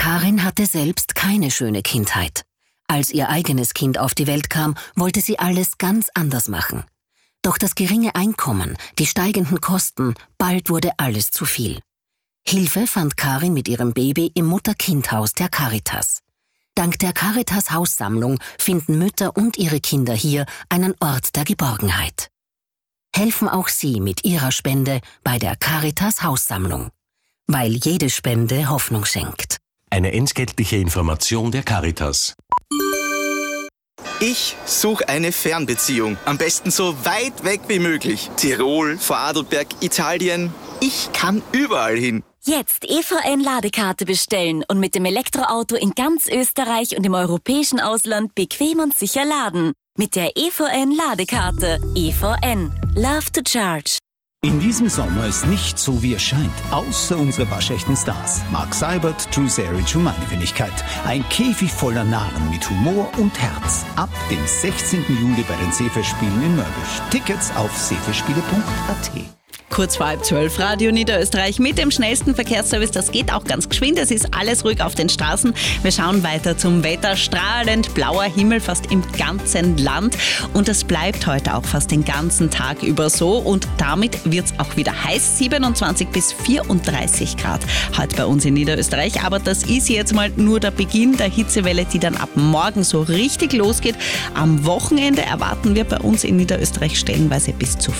Karin hatte selbst keine schöne Kindheit. Als ihr eigenes Kind auf die Welt kam, wollte sie alles ganz anders machen. Doch das geringe Einkommen, die steigenden Kosten, bald wurde alles zu viel. Hilfe fand Karin mit ihrem Baby im Mutter-Kind-Haus der Caritas. Dank der Caritas-Haussammlung finden Mütter und ihre Kinder hier einen Ort der Geborgenheit. Helfen auch Sie mit Ihrer Spende bei der Caritas-Haussammlung. Weil jede Spende Hoffnung schenkt. Eine entgeltliche Information der Caritas. Ich suche eine Fernbeziehung. Am besten so weit weg wie möglich. Tirol, Vorarlberg, Italien. Ich kann überall hin. Jetzt EVN-Ladekarte bestellen und mit dem Elektroauto in ganz Österreich und im europäischen Ausland bequem und sicher laden. Mit der EVN-Ladekarte. EVN. Love to charge. In diesem Sommer ist nicht so, wie es scheint, außer unsere waschechten Stars. Mark Seibert, Drew Sarich und meine Wenigkeit. Ein Käfig voller Narren mit Humor und Herz. Ab dem 16. Juli bei den Seefestspielen in Mörbisch. Tickets auf seefestspiele.at. Kurz vor 11:30, Radio Niederösterreich mit dem schnellsten Verkehrsservice. Das geht auch ganz geschwind. Es ist alles ruhig auf den Straßen. Wir schauen weiter zum Wetter. Strahlend blauer Himmel fast im ganzen Land. Und es bleibt heute auch fast den ganzen Tag über so. Und damit wird es auch wieder heiß. 27 bis 34 Grad heute bei uns in Niederösterreich. Aber das ist jetzt mal nur der Beginn der Hitzewelle, die dann ab morgen so richtig losgeht. Am Wochenende erwarten wir bei uns in Niederösterreich stellenweise bis zu